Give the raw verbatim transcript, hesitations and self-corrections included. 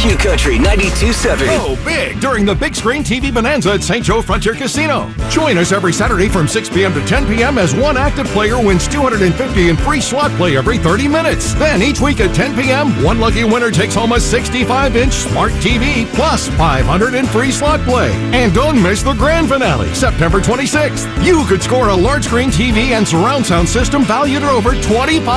Q Country ninety-two point seven. Oh, big during the Big Screen T V Bonanza at Saint Joe Frontier Casino. Join us every Saturday from six p.m. to ten p.m. as one active player wins two hundred fifty dollars in free slot play every thirty minutes. Then each week at ten p.m., one lucky winner takes home a sixty-five inch smart T V plus five hundred dollars in free slot play. And don't miss the grand finale, September twenty-sixth. You could score a large screen T V and surround sound system valued at over twenty-five